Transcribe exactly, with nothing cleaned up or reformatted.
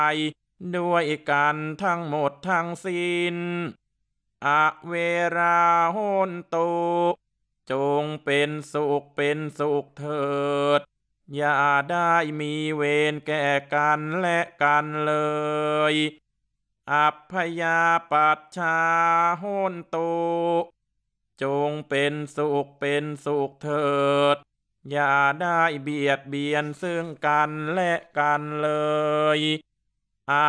ด้วยกันทั้งหมดทั้งสิ้นอเวราโหนตุจงเป็นสุขเป็นสุขเถิดอย่าได้มีเวรแก่กันและกันเลยอัพพยาปัชชาโหนตุจงเป็นสุขเป็นสุขเถิดอย่าได้เบียดเบียนซึ่งกันและกันเลย